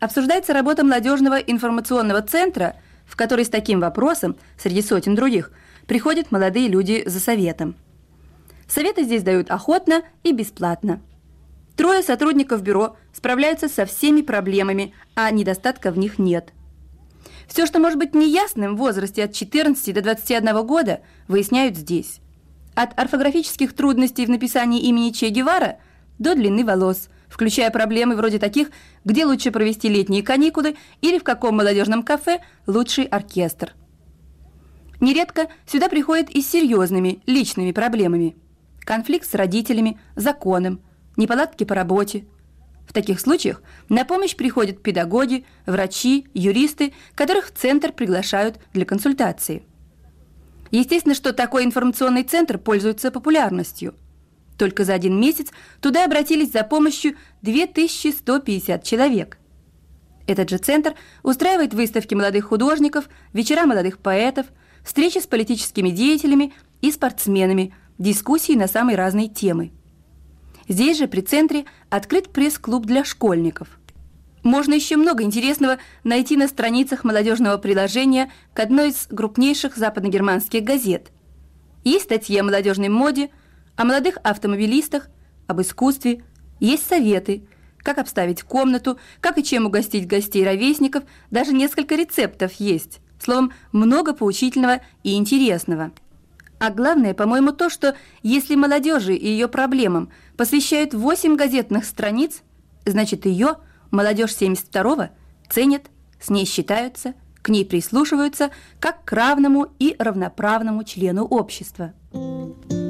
обсуждается работа молодежного информационного центра, в который с таким вопросом, среди сотен других, приходят молодые люди за советом. Советы здесь дают охотно и бесплатно. 3 сотрудников бюро справляются со всеми проблемами, а недостатка в них нет. Все, что может быть неясным в возрасте от 14 до 21 года, выясняют здесь. От орфографических трудностей в написании имени Че Гевара до длины волос, включая проблемы вроде таких, где лучше провести летние каникулы или в каком молодежном кафе лучший оркестр. Нередко сюда приходят и с серьезными личными проблемами. Конфликт с родителями, законом, неполадки по работе. В таких случаях на помощь приходят педагоги, врачи, юристы, которых в центр приглашают для консультации. Естественно, что такой информационный центр пользуется популярностью. Только за 1 месяц туда обратились за помощью 2150 человек. Этот же центр устраивает выставки молодых художников, вечера молодых поэтов, встречи с политическими деятелями и спортсменами, дискуссии на самые разные темы. Здесь же при центре открыт пресс-клуб для школьников. Можно еще много интересного найти на страницах молодежного приложения к одной из крупнейших западногерманских газет. Есть статьи о молодежной моде, о молодых автомобилистах, об искусстве, есть советы, как обставить комнату, как и чем угостить гостей-ровесников, даже несколько рецептов есть. Словом, много поучительного и интересного. А главное, по-моему, то, что если молодежи и ее проблемам посвящают 8 газетных страниц, значит ее, молодежь 72-го, ценят, с ней считаются, к ней прислушиваются, как к равному и равноправному члену общества.